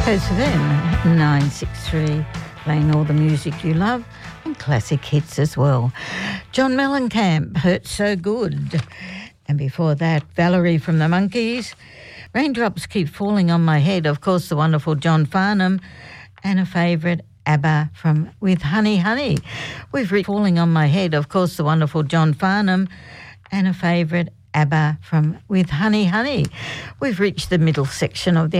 Coast FM 963, playing all the music you love and classic hits as well. John Mellencamp, Hurt So Good. And before that, Valerie from the Monkees, Raindrops Keep Falling on My Head, of course, the wonderful John Farnham, and a favourite, ABBA with Honey Honey. We've reached Falling on My Head, of course, the wonderful John Farnham, and a favourite, ABBA with Honey Honey. We've reached the middle section of the